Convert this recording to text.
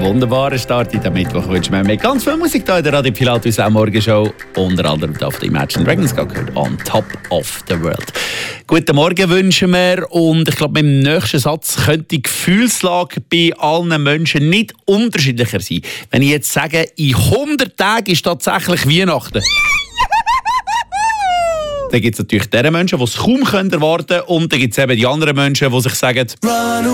Wunderbarer Start in der Mittwoch. Wünschen wir ganz viel Musik hier in der Radio Pilatus auch Morgenshow. Unter anderem auf der Imagine Dragons gehört. On Top of the World. Guten Morgen wünschen wir. Und ich glaube, mit dem nächsten Satz könnte die Gefühlslage bei allen Menschen nicht unterschiedlicher sein. Wenn ich jetzt sage, in 100 Tagen ist tatsächlich Weihnachten. Dann gibt es natürlich die Menschen, die es kaum erwarten können. Und dann gibt es eben die anderen Menschen, die sich sagen,